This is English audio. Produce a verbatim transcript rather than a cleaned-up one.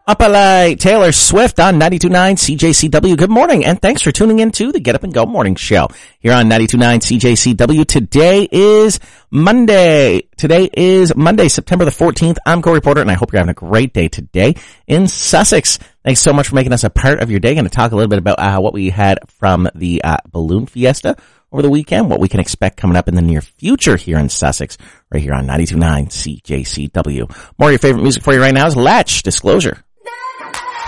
Up-a-light, Taylor Swift on ninety-two point nine C J C W. Good morning, and thanks for tuning in to the Get Up and Go Morning Show here on ninety-two point nine C J C W. Today is Monday. Today is Monday, September the fourteenth. I'm Corey Porter, and I hope you're having a great day today in Sussex. Thanks so much for making us a part of your day. I'm going to talk a little bit about uh, what we had from the uh, Balloon Fiesta over the weekend, what we can expect coming up in the near future here in Sussex, right here on ninety-two point nine C J C W. More of your favorite music for you right now is Latch, Disclosure.